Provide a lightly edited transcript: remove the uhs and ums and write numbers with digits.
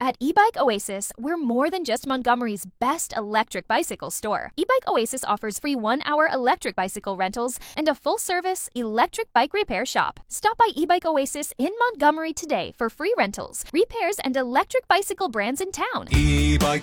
At eBike Oasis, we're more than just Montgomery's best electric bicycle store. eBike Oasis offers free 1-hour electric bicycle rentals and a full-service electric bike repair shop. Stop by eBike Oasis in Montgomery today for free rentals, repairs, and electric bicycle brands in town.